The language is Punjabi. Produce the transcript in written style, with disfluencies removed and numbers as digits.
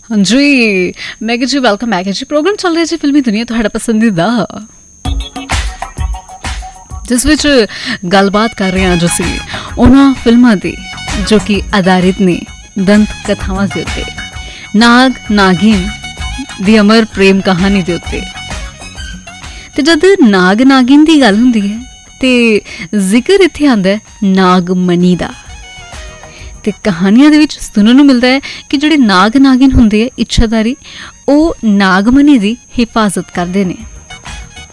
ਹਾਂਜੀ, ਮੈਂ ਕਿਹਾ ਜੀ ਵੈਲਕਮ ਬੈਕ ਹੈ ਜੀ। ਪ੍ਰੋਗਰਾਮ ਚੱਲ ਰਿਹਾ ਜੀ ਫਿਲਮੀ ਦੁਨੀਆ, ਤੁਹਾਡਾ ਪਸੰਦੀਦਾ, ਜਿਸ ਵਿੱਚ ਗੱਲਬਾਤ ਕਰ ਰਹੇ ਹਾਂ ਅੱਜ ਅਸੀਂ ਉਹਨਾਂ ਫਿਲਮਾਂ ਦੀ ਜੋ ਕਿ ਆਧਾਰਿਤ ਨੇ ਦੰਤ ਕਥਾਵਾਂ ਦੇ ਉੱਤੇ, ਨਾਗ ਨਾਗਿਨ ਦੀ ਅਮਰ ਪ੍ਰੇਮ ਕਹਾਣੀ ਦੇ ਉੱਤੇ। ਤੇ ਜਦ ਨਾਗ ਨਾਗਿਨ ਦੀ ਗੱਲ ਹੁੰਦੀ ਹੈ ਤੇ ਜ਼ਿਕਰ ਇੱਥੇ ਆਉਂਦਾ ਹੈ ਨਾਗਮਣੀ ਦਾ। ਤੇ ਕਹਾਣੀਆਂ ਦੇ ਵਿੱਚ ਸੁਣਨ ਨੂੰ ਮਿਲਦਾ ਹੈ ਕਿ ਜਿਹੜੇ ਨਾਗ ਨਾਗਿਨ ਹੁੰਦੇ ਆ ਇੱਛਾਧਾਰੀ, ਉਹ ਨਾਗਮਣੀ ਦੀ ਹਿਫਾਜ਼ਤ ਕਰਦੇ ਨੇ।